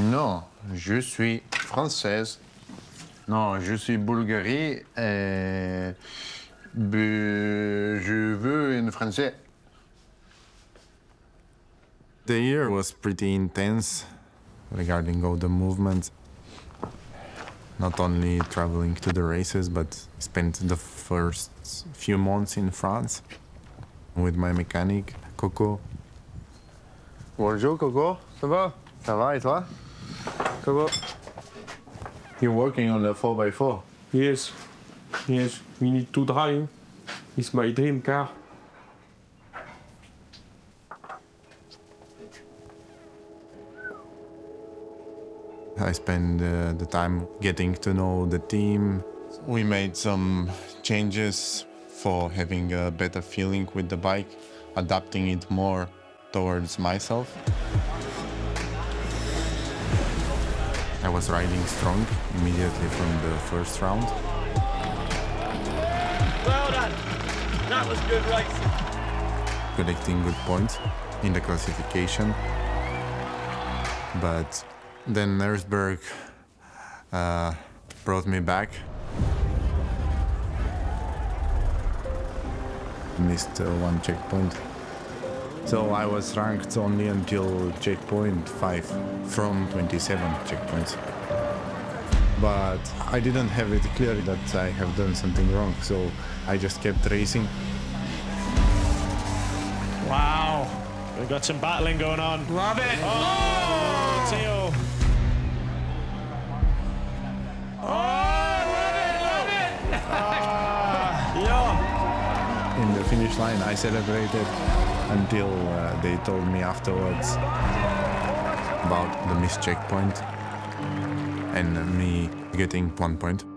Non, je suis française. Non, je suis Bulgarie et je veux une français. The year was pretty intense regarding all the movements. Not only traveling to the races, but spent the first few months in France with my mechanic, Coco. Bonjour, Coco. Ça va? Ça va et toi? Coco. You're working on the 4x4. Yes, we need to drive. It's my dream car. I spent the time getting to know the team. We made some changes for having a better feeling with the bike, adapting it more towards myself. I was riding strong immediately from the first round. Well done. That was good racing. Collecting good points in the classification. But then Nersberg brought me back. Missed one checkpoint. So I was ranked only until checkpoint 5 from 27 checkpoints. But I didn't have it clear that I have done something wrong, so I just kept racing. Wow. We've got some battling going on. Love it! Oh, Theo. In the finish line, I celebrated until they told me afterwards about the missed checkpoint and me getting 1 point.